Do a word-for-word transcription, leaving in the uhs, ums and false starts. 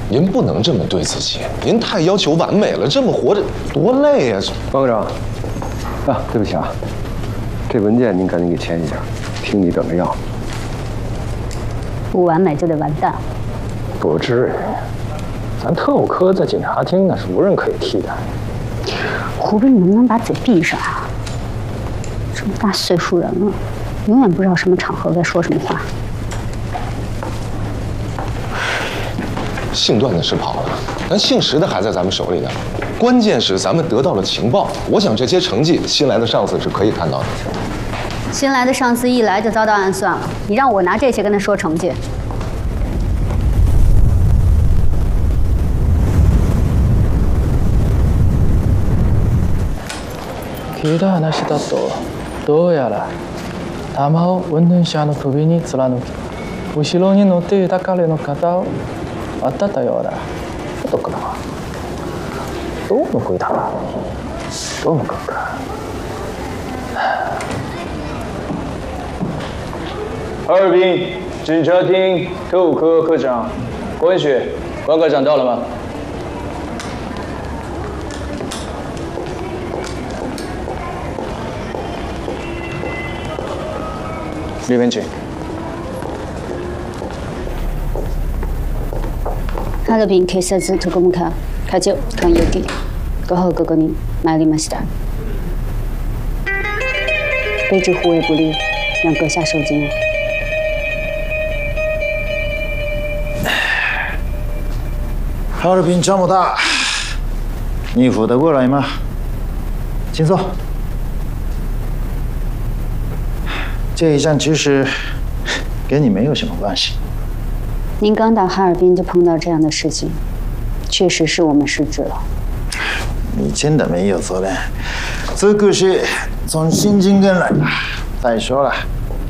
您不能这么对自己，您太要求完美了，这么活着多累呀！ 方科长，啊，对不起啊，这文件您赶紧给签一下，听你等着要。 不完美就得完蛋。 不至于，咱特务科在警察厅那是无人可以替代。 胡斌，你能不能把嘴闭上啊？这么大岁数人了，永远不知道什么场合该说什么话。 姓段的是跑了，但姓石的还在咱们手里呢。关键是咱们得到了情报，我想这些成绩新来的上司是可以看到的。 新来的上司一来就遭到暗算了，你让我拿这些跟他说成绩？ 聞いた話だと、どうやら弾を運転者の首に貫き、後ろに乗っていた彼の肩を当たったようだ。 どこだ？どうの鬼他？どうの鬼か？ 哈尔滨警察厅特务科科长关雪，关科长到了吗？里面请。 ハルビン警察特務課課長菅由紀、ご報告に参りました。卑职护卫不力，让阁下受惊。 哈尔滨这么大，你扶得过来吗？请坐。这一仗其实跟你没有什么关系。 您刚到哈尔滨就碰到这样的事情，确实是我们失职了。 你真的没有责任，这个是从新京跟来的。再说了，